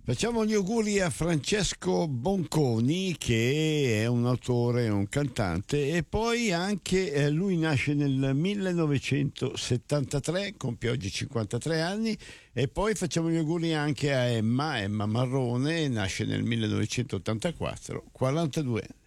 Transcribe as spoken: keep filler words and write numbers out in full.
Facciamo gli auguri a Francesco Bonconi, che è un autore, un cantante, e poi anche eh, lui nasce nel millenovecentosettantatré, compie oggi cinquantatré anni, e poi facciamo gli auguri anche a Emma, Emma Marrone, nasce nel millenovecentottantaquattro, quarantadue.